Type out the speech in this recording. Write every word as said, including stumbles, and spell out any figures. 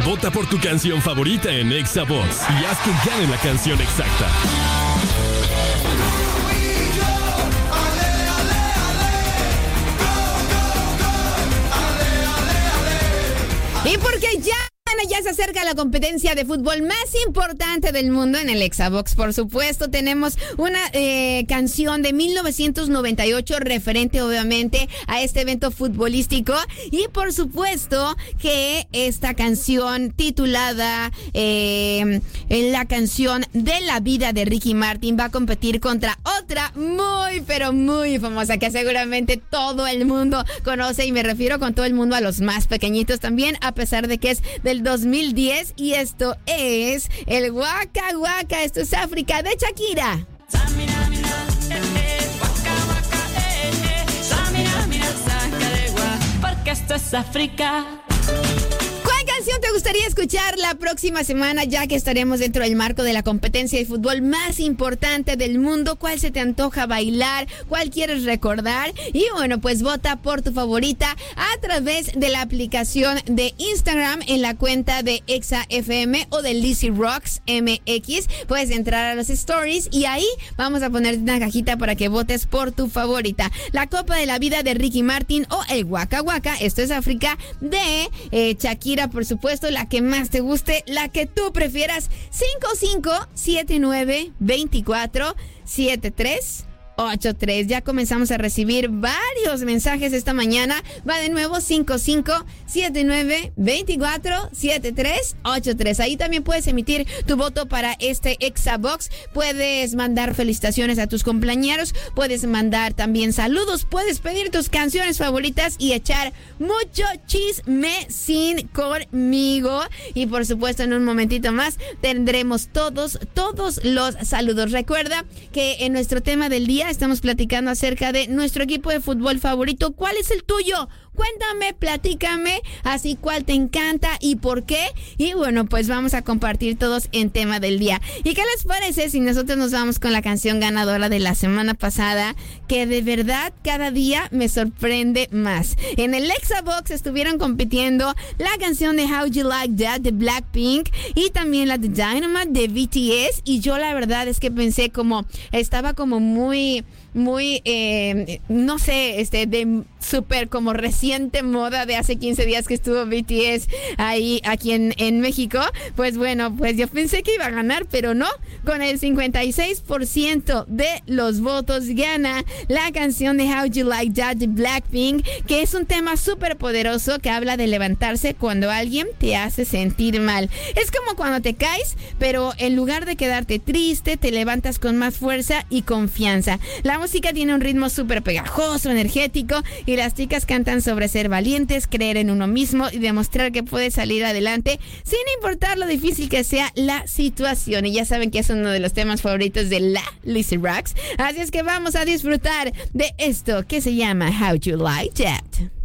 Vota por tu canción favorita en Exabox y haz que gane la canción exacta. Y porque ya ya se acerca la competencia de fútbol más importante del mundo en el Exabox. Por supuesto, tenemos una eh, canción de mil novecientos noventa y ocho referente obviamente a este evento futbolístico. Y por supuesto que esta canción titulada eh, la canción de la vida de Ricky Martin va a competir contra otra muy pero muy famosa que seguramente todo el mundo conoce, y me refiero con todo el mundo a los más pequeñitos también, a pesar de que es del dos mil diez, y esto es el Waka Waka. Esto es África de Shakira. Porque esto es África. ¿Qué canción te gustaría escuchar la próxima semana, ya que estaremos dentro del marco de la competencia de fútbol más importante del mundo? ¿Cuál se te antoja bailar? ¿Cuál quieres recordar? Y bueno, pues vota por tu favorita a través de la aplicación de Instagram en la cuenta de Exa F M o de Lizzy Rocks M X. Puedes entrar a los stories y ahí vamos a ponerte una cajita para que votes por tu favorita. La Copa de la Vida de Ricky Martin o el Waka Waka, esto es África de eh, Shakira, por supuesto, la que más te guste, la que tú prefieras. Cinco cinco siete nueve dos cuatro siete tres ocho tres. Ya comenzamos a recibir varios mensajes esta mañana. Va de nuevo cinco cinco siete nueve dos cuatro siete tres ocho tres. Ahí también puedes emitir tu voto para este Exabox. Puedes mandar felicitaciones a tus compañeros, puedes mandar también saludos, puedes pedir tus canciones favoritas y echar mucho chismecín conmigo. Y por supuesto, en un momentito más tendremos todos, todos los saludos. Recuerda que en nuestro tema del día estamos platicando acerca de nuestro equipo de fútbol favorito. ¿Cuál es el tuyo? Cuéntame, platícame, así cuál te encanta y por qué. Y bueno, pues vamos a compartir todos en tema del día. ¿Y qué les parece si nosotros nos vamos con la canción ganadora de la semana pasada, que de verdad cada día me sorprende más? En el Exabox estuvieron compitiendo la canción de How You Like That de Blackpink y también la de Dynamite de B T S. Y yo la verdad es que pensé como, estaba como muy... muy, eh, no sé, este, de súper como reciente moda de hace quince días que estuvo B T S ahí, aquí en, en México. Pues bueno, pues yo pensé que iba a ganar, pero no. Con el cincuenta y seis por ciento de los votos gana la canción de How You Like That de Blackpink, que es un tema súper poderoso que habla de levantarse cuando alguien te hace sentir mal. Es como cuando te caes, pero en lugar de quedarte triste, te levantas con más fuerza y confianza. La música tiene un ritmo súper pegajoso, energético, y las chicas cantan sobre ser valientes, creer en uno mismo y demostrar que puedes salir adelante sin importar lo difícil que sea la situación. Y ya saben que es uno de los temas favoritos de la Lizzy Rocks. Así es que vamos a disfrutar de esto que se llama How You Like That.